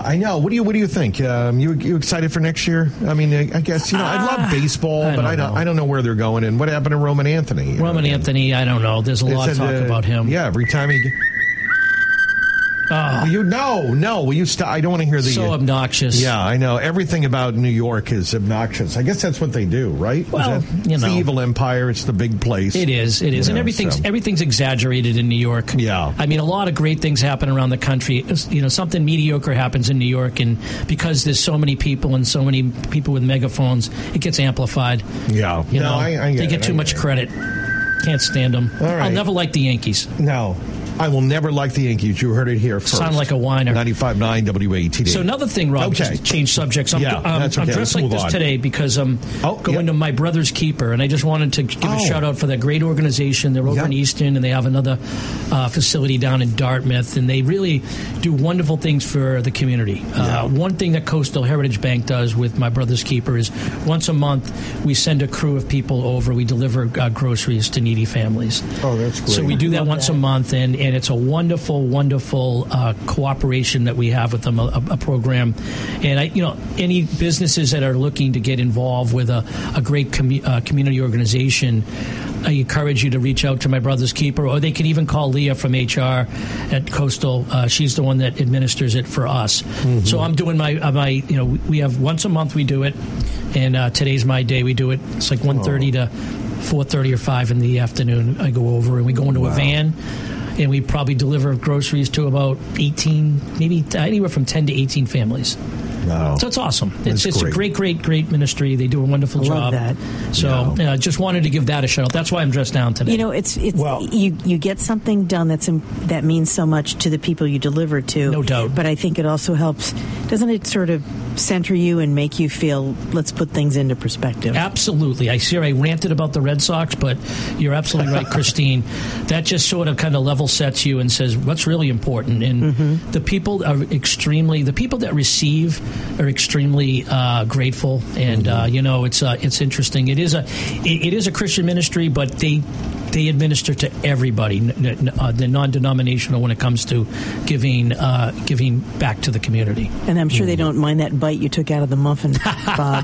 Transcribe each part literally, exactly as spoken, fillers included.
I know. What do you What do you think? Um, you you excited for next year? I mean, I, I guess you know I love baseball, I but don't I don't know. I don't know where they're going. And what happened to Roman Anthony? Roman uh, Anthony, I don't know. There's a lot of said, talk uh, about him. Yeah, every time he. Oh, Will you no, no. Will you stop? I don't want to hear the. so obnoxious. Yeah, I know. Everything about New York is obnoxious. I guess that's what they do, right? Well, that, you it's know. the evil empire. It's the big place. It is. It is, You and know, everything's so. everything's exaggerated in New York. Yeah. I mean, a lot of great things happen around the country. It's, you know, something mediocre happens in New York, and because there's so many people and so many people with megaphones, it gets amplified. Yeah. You no, know, I, I get they it, get too I much get it. credit. Can't stand them. All right. I'll never like the Yankees. No, I will never like the Yankees. You heard it here first. Sound like a whiner. ninety-five point nine W A T D. So another thing, Rob, Okay. just change subjects. I'm, Yeah, um, that's I'm okay. dressed Let's like move this on. today because I'm Oh, going yep. to My Brother's Keeper, and I just wanted to give Oh. a shout out for that great organization. They're over Yep. in Easton, and they have another uh, facility down in Dartmouth, and they really do wonderful things for the community. Yeah. Uh, one thing that Coastal Heritage Bank does with My Brother's Keeper is once a month we send a crew of people over. We deliver uh, groceries to needy families. Oh, that's great. So we do that Love once that. a month, and, and it's a wonderful, wonderful uh, cooperation that we have with them, a, a program. And I, you know, any businesses that are looking to get involved with a, a great commu- uh, community organization, I encourage you to reach out to My Brother's Keeper, or they can even call Leah from H R at Coastal. Uh, she's the one that administers it for us. Mm-hmm. So I'm doing my, uh, my, you know, we have once a month we do it, and uh, today's my day. We do it. It's like one thirty to four thirty or five in the afternoon. I go over and we go into Wow. a van, and we probably deliver groceries to about eighteen, maybe anywhere from ten to eighteen families. Wow. So it's awesome. That's It's it's great. a great, great, great ministry. They do a wonderful I job. love that. So uh, just wanted to give that a shout out. That's why I'm dressed down today. You know, it's it's Well- you you get something done that's im- that means so much to the people you deliver to. No doubt. But I think it also helps. Doesn't it sort of center you and make you feel? Let's put things into perspective. Absolutely. I see I ranted about the Red Sox, but you're absolutely right, Christine. That just sort of kind of level sets you and says what's really important. And Mm-hmm. the people are extremely, the people that receive are extremely uh, grateful. And, Mm-hmm. uh, you know, it's uh, it's interesting. It is a it, it is a Christian ministry, but they they administer to everybody. N- n- uh, they're non-denominational when it comes to giving uh, giving back to the community. And I'm sure they don't mind that bite you took out of the muffin, Bob.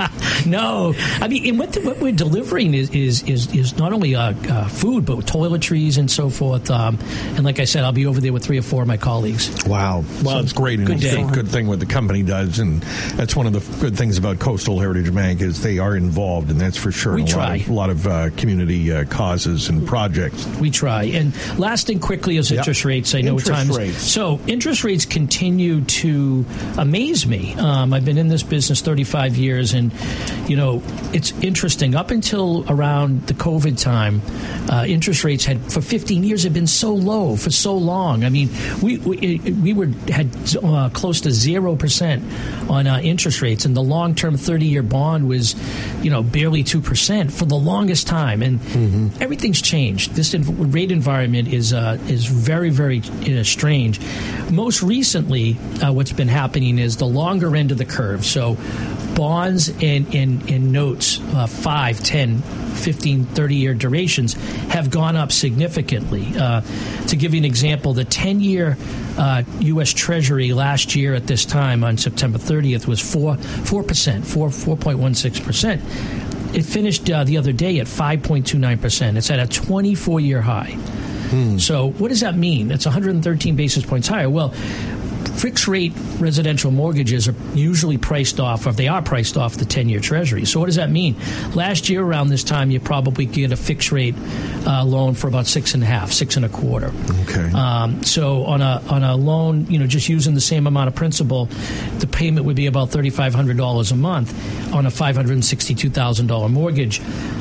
No, I mean, and what, the, what we're delivering is is is, is not only uh, uh, food, but toiletries and so forth. Um, and like I said, I'll be over there with three or four of my colleagues. Wow. Well, it's great. And good it's a day. good, good thing what the company does. And that's one of the good things about Coastal Heritage Bank is they are involved, and that's for sure. We in a try. lot of, a lot of uh, community uh, causes and projects. We try. And last thing quickly is Yep. interest rates. I know Interest times. rates. So interest rates continue to amaze me. Um, I've been in this business thirty-five years, and you know it's interesting. Up until around the COVID time, uh, interest rates had for fifteen years had been so low for so long. I mean, we we, we were had uh, close to zero percent on uh, interest rates, and the long-term thirty-year bond was, you know, barely two percent for the longest time. And everything's changed. This inv- rate environment is uh, is very, very uh, strange. Most recently, uh, what's been happening is the longer end of the curve. So bonds and, and, and notes, uh, five, ten, fifteen, thirty-year durations have gone up significantly. Uh, to give you an example, the ten-year uh, U S. Treasury last year at this time on September thirtieth was four, 4%, four, four point one six percent. It finished uh, the other day at five point two nine percent. It's at a twenty-four year high. So what does that mean? It's one hundred thirteen basis points higher. Well, fixed rate residential mortgages are usually priced off, or they are priced off the ten-year Treasury. So what does that mean? Last year around this time, you probably get a fixed rate uh, loan for about six and a half, six and a quarter. Okay. Um, so on a on a loan, you know, just using the same amount of principal, the payment would be about thirty-five hundred dollars a month on a five hundred sixty-two thousand dollars mortgage.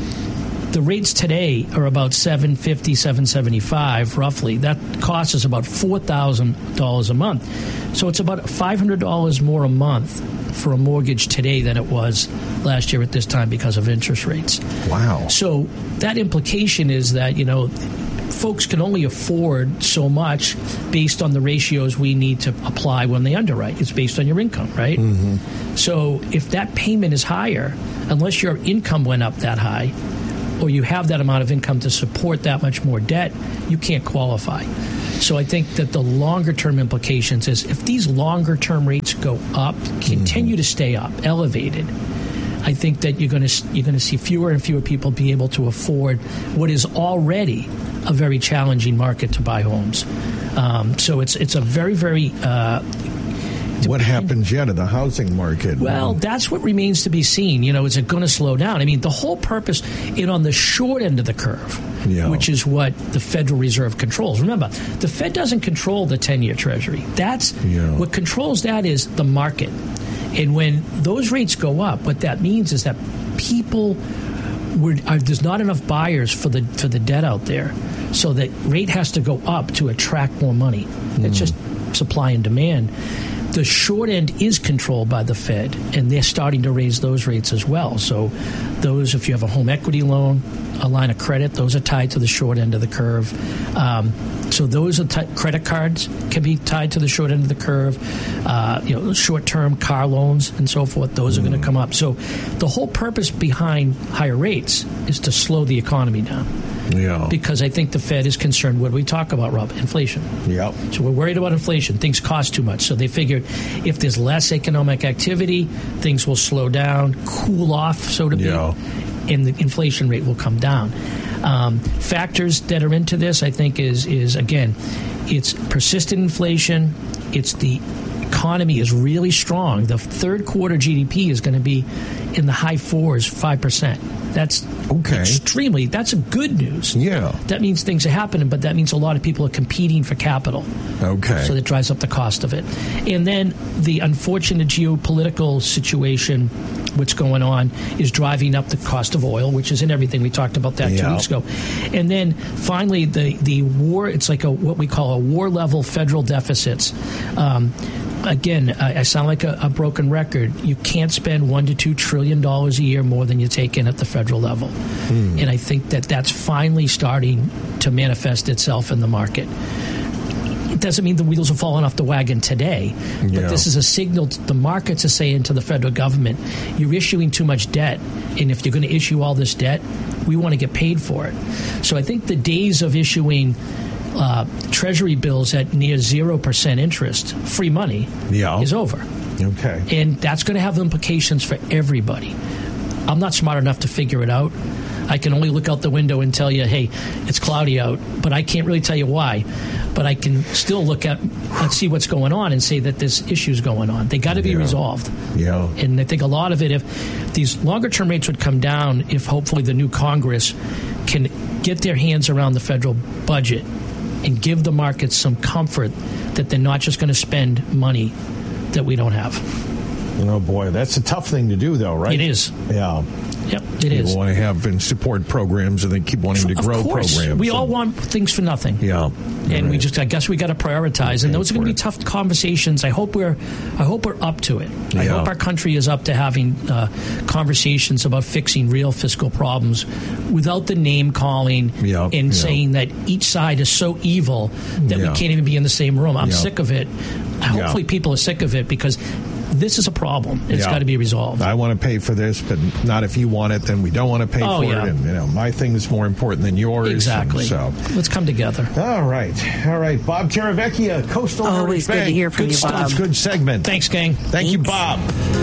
The rates today are about seven fifty, seven seventy-five, roughly. That cost is about four thousand dollars a month. So it's about five hundred dollars more a month for a mortgage today than it was last year at this time because of interest rates. Wow. So that implication is that, you know, folks can only afford so much based on the ratios we need to apply when they underwrite. It's based on your income, right? Mm-hmm. So if that payment is higher, unless your income went up that high, or you have that amount of income to support that much more debt, you can't qualify. So I think that the longer-term implications is if these longer-term rates go up, continue mm-hmm. to stay up, elevated, I think that you're going to you're going to see fewer and fewer people be able to afford what is already a very challenging market to buy homes. Um, so it's it's a very very. Uh, What happens yet to the housing market? Well, that's what remains to be seen. You know, is it going to slow down? I mean, the whole purpose, and on the short end of the curve, yeah. which is what the Federal Reserve controls. Remember, the Fed doesn't control the ten-year Treasury. That's yeah. what controls that is the market. And when those rates go up, what that means is that people were, are, there's not enough buyers for the for the debt out there, so that rate has to go up to attract more money. Mm. It's just supply and demand. The short end is controlled by the Fed, and they're starting to raise those rates as well. So those, if you have a home equity loan, a line of credit, those are tied to the short end of the curve. Um, so those are t- credit cards can be tied to the short end of the curve. Uh, you know, short-term car loans and so forth, those mm. are going to come up. So the whole purpose behind higher rates is to slow the economy down. Yeah. Because I think the Fed is concerned, what do we talk about, Rob? Inflation. Yep. So we're worried about inflation. Things cost too much. So they figured if there's less economic activity, things will slow down, cool off, so to yeah. speak, and the inflation rate will come down. Um, factors that are into this, I think, is, is again, it's persistent inflation. It's the economy is really strong. The third quarter G D P is going to be in the high fours, five percent. That's okay. extremely, that's a good news. Yeah. That means things are happening, but that means a lot of people are competing for capital. Okay. So that drives up the cost of it. And then the unfortunate geopolitical situation, what's going on, is driving up the cost of oil, which is in everything. We talked about that yeah. two weeks ago. And then finally, the, the war, it's like a what we call a war-level federal deficits. Um, Again, I, I sound like a, a broken record. You can't spend one to two trillion dollars a year more than you take in at the federal level, hmm. and I think that that's finally starting to manifest itself in the market. It doesn't mean the wheels are falling off the wagon today, but yeah. this is a signal to the markets are saying to the federal government, "You're issuing too much debt, and if you're going to issue all this debt, we want to get paid for it." So I think the days of issuing Uh, treasury bills at near zero percent interest, free money, yeah. is over. Okay. And that's going to have implications for everybody. I'm not smart enough to figure it out. I can only look out the window and tell you, hey, it's cloudy out, but I can't really tell you why. But I can still look at, let's see what's going on and say that there's issues going on. They got to be yeah. resolved. Yeah. And I think a lot of it, if these longer-term rates would come down, if hopefully the new Congress can get their hands around the federal budget and give the markets some comfort that they're not just going to spend money that we don't have. Oh, boy, that's a tough thing to do, though, right? It is. Yeah. Yep, it People is. want to have and support programs, and they keep wanting to grow of course. programs. We and, all want things for nothing. Yeah. And right. we just, I guess we got to prioritize. And those are going to be tough conversations. I hope we're, I hope we're up to it. Yeah. I hope our country is up to having uh, conversations about fixing real fiscal problems without the name calling yeah. and yeah. saying that each side is so evil that yeah. we can't even be in the same room. I'm yeah. sick of it. Hopefully yeah. people are sick of it because this is a problem. It's yeah. got to be resolved. I want to pay for this, but not if you want it, then we don't want to pay oh, for yeah. it. And, you know, my thing is more important than yours. Exactly. So let's come together. All right. All right. Bob Teravecchia, Coastal Always good Bank. to hear from good you, stuff. Bob. Good segment. Thanks, gang. Thank Thanks. you, Bob.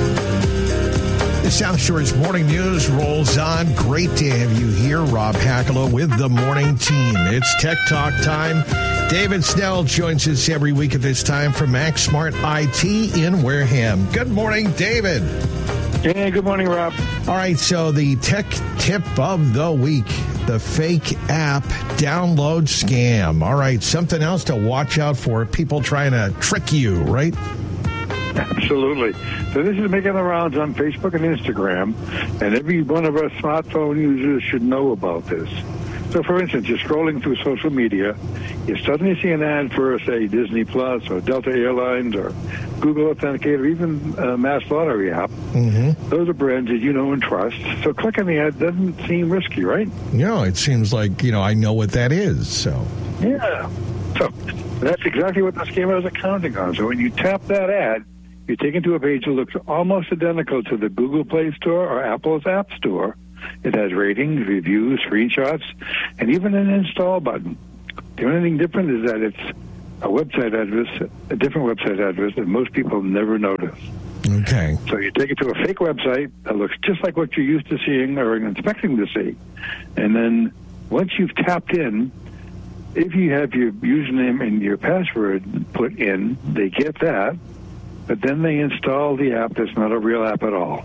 The South Shore's Morning News rolls on. Great to have you here. Rob Hackala with the morning team. It's Tech Talk time. David Snell joins us every week at this time from Max Smart I T in Wareham. Good morning, David. Hey, good morning, Rob. All right, so the tech tip of the week, the fake app download scam. All right, something else to watch out for, people trying to trick you, right? Absolutely. So this is making the rounds on Facebook and Instagram, and every one of our smartphone users should know about this. So, for instance, you're scrolling through social media, you suddenly see an ad for, say, Disney Plus or Delta Airlines or Google Authenticator, or even a Mass Lottery app. Mm-hmm. Those are brands that you know and trust. So clicking the ad doesn't seem risky, right? No, it seems like, you know, I know what that is, so. Yeah. So that's exactly what the scammers are counting on. So when you tap that ad, you're taken to a page that looks almost identical to the Google Play Store or Apple's App Store, It has ratings, reviews, screenshots, and even an install button. The only thing different is that it's a website address, a different website address that most people never notice. Okay. So you take it to a fake website that looks just like what you're used to seeing or expecting to see. And then once you've tapped in, if you have your username and your password put in, they get that, but then they install the app that's not a real app at all.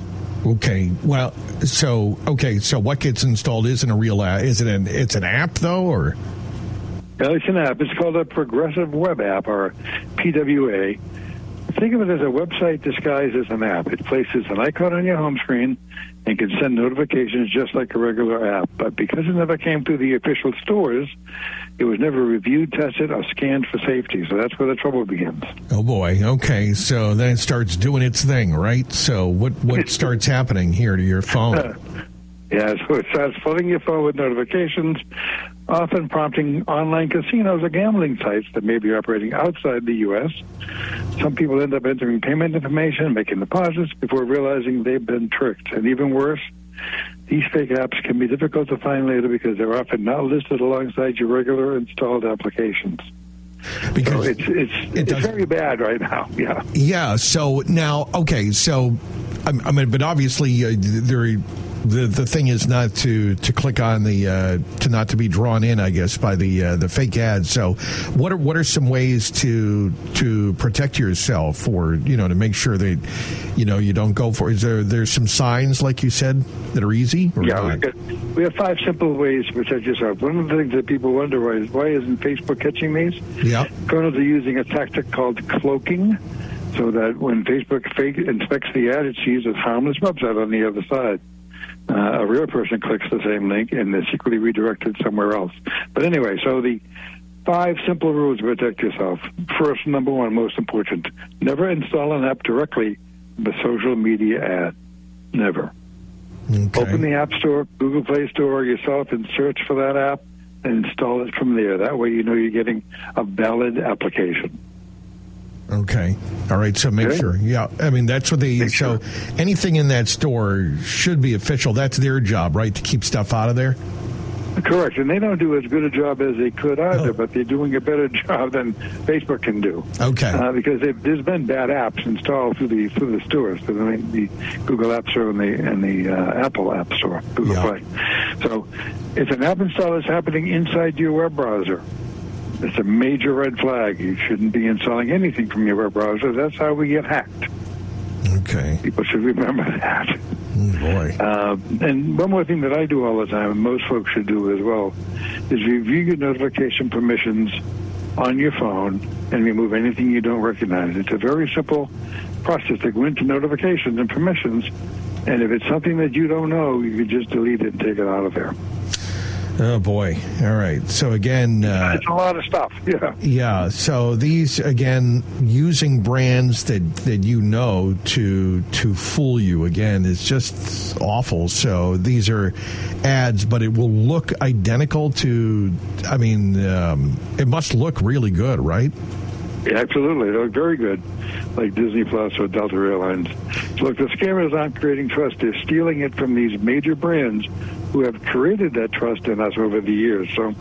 Okay. Well, so, okay, so what gets installed isn't a real app. Is it an, it's an app, though, or? No, it's an app. It's called a Progressive Web App, or P W A. Think of it as a website disguised as an app. It places an icon on your home screen and can send notifications just like a regular app. But because it never came through the official stores, it was never reviewed, tested, or scanned for safety. So that's where the trouble begins. Oh, boy. Okay, so then it starts doing its thing, right? So what, what starts happening here to your phone? Yeah, so it starts flooding your phone with notifications, often prompting online casinos or gambling sites that may be operating outside the U S. Some people end up entering payment information, making deposits before realizing they've been tricked. And even worse, these fake apps can be difficult to find later because they're often not listed alongside your regular installed applications. Because so it's it's, it it's very bad right now. Yeah. Yeah. So now, okay. So, I, I mean, but obviously, uh, there. The the thing is not to, to click on the uh, to not to be drawn in, I guess, by the uh, the fake ads. So, what are what are some ways to to protect yourself, or you know, to make sure that you know you don't go for? Is there there's some signs, like you said, that are easy? Or yeah, not? we, got, we have five simple ways to protect yourself. One of the things that people wonder why is why isn't Facebook catching these? Yeah, criminals are using a tactic called cloaking, so that when Facebook fake inspects the ad, it sees a harmless website on the other side. Uh, a real person clicks the same link and they're secretly redirected somewhere else. But anyway, so the five simple rules to protect yourself. First, number one, most important, never install an app directly with a social media ad. Never. Okay. Open the App Store, Google Play Store yourself, and search for that app and install it from there. That way you know you're getting a valid application. Okay. All right. So make okay. sure. Yeah. I mean, that's what they. Make so sure. anything in that store should be official. That's their job, right? To keep stuff out of there. Correct. And they don't do as good a job as they could either, oh. but they're doing a better job than Facebook can do. Okay. Uh, because there's been bad apps installed through the through the stores, through the, the Google App Store and the and the uh, Apple App Store, Google yeah. Play. So if an app install is happening inside your web browser, it's a major red flag. You shouldn't be installing anything from your web browser. That's how we get hacked. Okay. People should remember that. Oh, boy. Uh, and one more thing that I do all the time, and most folks should do as well, is review your notification permissions on your phone and remove anything you don't recognize. It's a very simple process to go into notifications and permissions, and if it's something that you don't know, you can just delete it and take it out of there. Oh, boy. All right. So, again... Uh, it's a lot of stuff, yeah. Yeah. So, these, again, using brands that, that you know to to fool you, again, is just awful. So, these are ads, but it will look identical to... I mean, um, it must look really good, right? Yeah, absolutely. They look very good, like Disney Plus or Delta Airlines. So, look, the scammers aren't creating trust. They're stealing it from these major brands who have created that trust in us over the years. So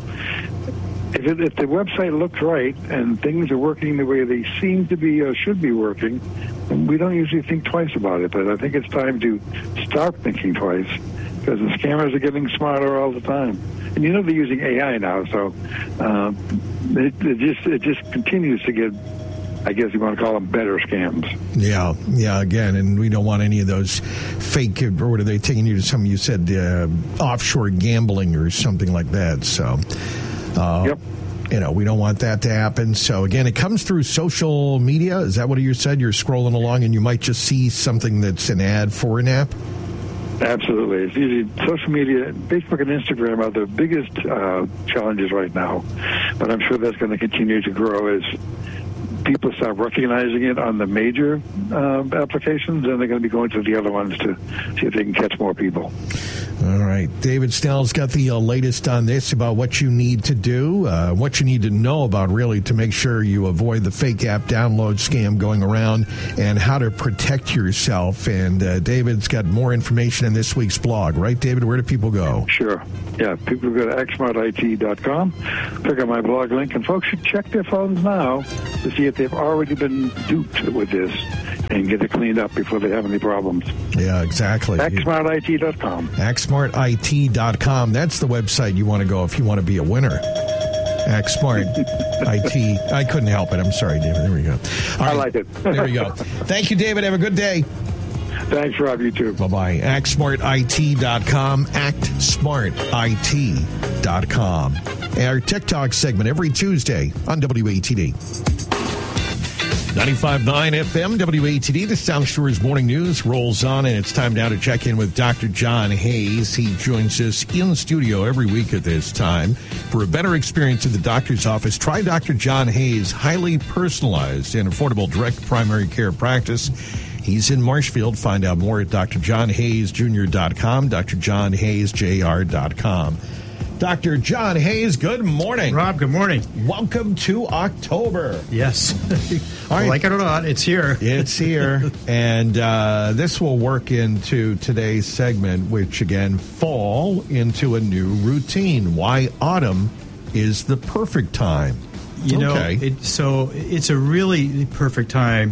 if, it, if the website looks right and things are working the way they seem to be or should be working, we don't usually think twice about it. But I think it's time to start thinking twice because the scammers are getting smarter all the time. And you know they're using A I now, so uh, it, it just it just continues to get, I guess you want to call them better scams. Yeah, yeah, again, and we don't want any of those fake, or what are they taking you to some, you said, uh, offshore gambling or something like that. So, uh, yep. you know, we don't want that to happen. So, again, it comes through social media. Is that what you said? You're scrolling along and you might just see something that's an ad for an app? Absolutely. It's usually social media. Facebook and Instagram are the biggest uh, challenges right now, but I'm sure that's going to continue to grow as people start recognizing it on the major uh, applications, then they're going to be going to the other ones to see if they can catch more people. All right. David Snell's got the uh, latest on this about what you need to do, uh, what you need to know about really to make sure you avoid the fake app download scam going around, and how to protect yourself. And uh, David's got more information in this week's blog. Right, David? Where do people go? Sure. Yeah, people go to x smart I T dot com, click on my blog link, and folks should check their phones now to see if they've already been duped with this and get it cleaned up before they have any problems. Yeah, exactly. x smart I T dot com. x smart I T dot com. That's the website you want to go if you want to be a winner. X-Smart I T. I couldn't help it. I'm sorry, David. There we go. All right. I like it. There we go. Thank you, David. Have a good day. Thanks, Rob. You too. Bye-bye. act smart I T dot com. act smart I T dot com. Our TikTok segment every Tuesday on W A T D. ninety-five point nine F M, W A T D, the South Shore's Morning News rolls on, and it's time now to check in with Doctor John Hayes. He joins us in studio every week at this time. For a better experience at the doctor's office, try Doctor John Hayes' highly personalized and affordable direct primary care practice. He's in Marshfield. Find out more at D R John Hayes Junior dot com, D R John Hayes J R dot com. Doctor John Hayes, good morning. Rob, good morning. Welcome to October. Yes. All right. Like it or not, it's here. It's here. And uh, this will work into today's segment, which, again, fall into a new routine. Why autumn is the perfect time. You okay. know, it, so it's a really perfect time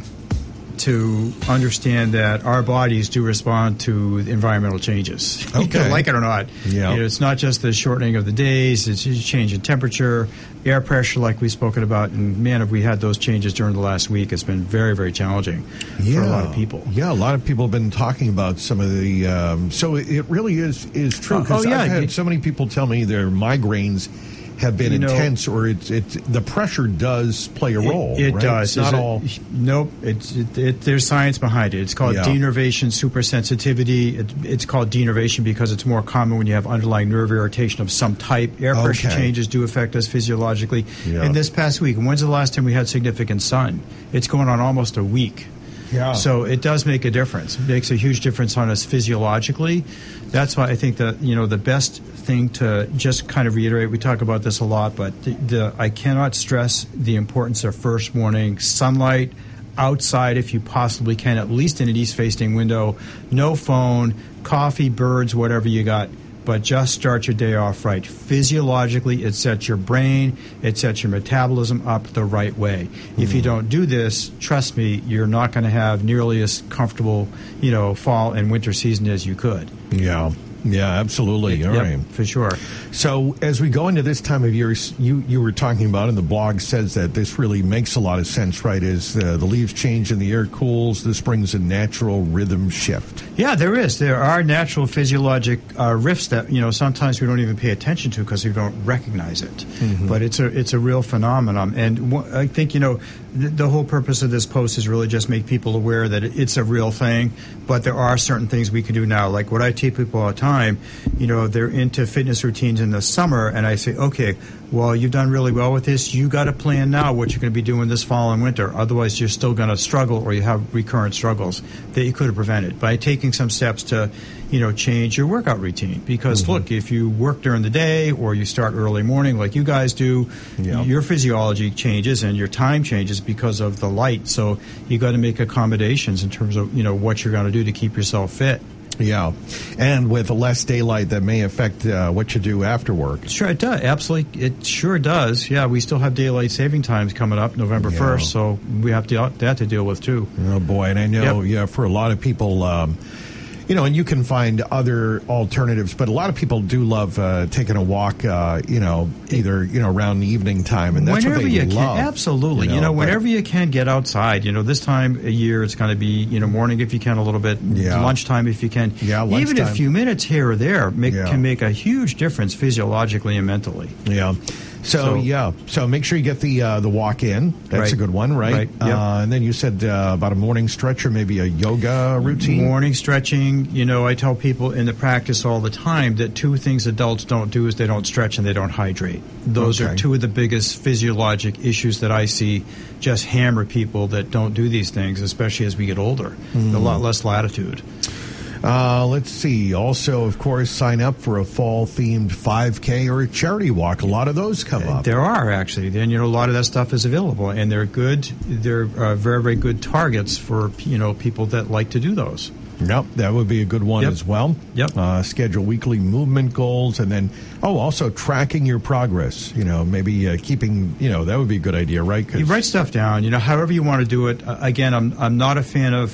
to understand that our bodies do respond to environmental changes. Okay. You know, like it or not. Yeah. You know, it's not just the shortening of the days, it's a change in temperature, air pressure like we've spoken about, and man, have we had those changes during the last week. It's been very, very challenging yeah. for a lot of people. Yeah, a lot of people have been talking about some of the, um, so it really is, is true. Oh, oh, yeah. I've had it, so many people tell me their migraines have been you know, intense, or it's it's the pressure does play a role. It, it right? does. It's not it, all. Nope. It's it, it, there's science behind it. It's called yeah. denervation supersensitivity. It, it's called denervation because it's more common when you have underlying nerve irritation of some type. Air pressure okay. changes do affect us physiologically. Yeah. And this past week, when's the last time we had significant sun? It's going on almost a week. Yeah. So it does make a difference. It makes a huge difference on us physiologically. That's why I think that, you know, the best thing to just kind of reiterate, we talk about this a lot, but the, the, I cannot stress the importance of first morning sunlight outside if you possibly can, at least in an east-facing window. No phone, coffee, birds, whatever you got. But just start your day off right. Physiologically, it sets your brain, it sets your metabolism up the right way. Mm. If you don't do this, trust me, you're not going to have nearly as comfortable, you know, fall and winter season as you could. Yeah. Yeah, absolutely. All yep, right. For sure. So as we go into this time of year, you, you were talking about, and the blog says that this really makes a lot of sense, right? As uh, the leaves change and the air cools, this brings a natural rhythm shift. Yeah, there is. There are natural physiologic uh, rifts that, you know, sometimes we don't even pay attention to because we don't recognize it. Mm-hmm. But it's a it's a real phenomenon. And w- I think, you know, th- the whole purpose of this post is really just make people aware that it's a real thing. But there are certain things we can do now. Like what I tell people all the time, you know, they're into fitness routines in the summer, and I say, okay, well, you've done really well with this. You got to plan now what you're going to be doing this fall and winter. Otherwise, you're still going to struggle, or you have recurrent struggles that you could have prevented by taking some steps to, you know, change your workout routine. Because, mm-hmm. look, if you work during the day or you start early morning like you guys do, yeah. your physiology changes and your time changes because of the light. So you got to make accommodations in terms of, you know, what you're going to do to keep yourself fit. Yeah, and with less daylight, that may affect uh, what you do after work. Sure, it does. Absolutely, it sure does. Yeah, we still have daylight saving times coming up November yeah. first, so we have to, that to deal with too. Oh boy, and I know, yep. yeah, for a lot of people. Um, You know, and you can find other alternatives, but a lot of people do love uh, taking a walk, uh, you know, either, you know, around the evening time, and that's whenever what they you love. Can, absolutely. You know, you know whenever but, you can, get outside. You know, this time of year, it's going to be, you know, morning if you can a little bit, yeah. lunchtime if you can. Yeah, lunchtime. Even a few minutes here or there make, yeah. can make a huge difference physiologically and mentally. Yeah. So, so yeah, so make sure you get the uh, the walk in. That's right. a good one, right? Right. Yep. Uh, and then you said uh, about a morning stretch or maybe a yoga routine. Morning stretching. You know, I tell people in the practice all the time that two things adults don't do is they don't stretch and they don't hydrate. Those okay. are two of the biggest physiologic issues that I see just hammer people that don't do these things, especially as we get older. Mm. A lot less latitude. Uh, let's see. Also, of course, sign up for a fall-themed five K or a charity walk. A lot of those come up. There are, actually. Then, you know, a lot of that stuff is available, and they're good. They're uh, very, very good targets for, you know, people that like to do those. Yep, that would be a good one yep. as well. Yep. Uh, schedule weekly movement goals, and then, oh, also tracking your progress. You know, maybe uh, keeping, you know, that would be a good idea, right? 'Cause you write stuff down, you know, however you want to do it. Uh, again, I'm I'm not a fan of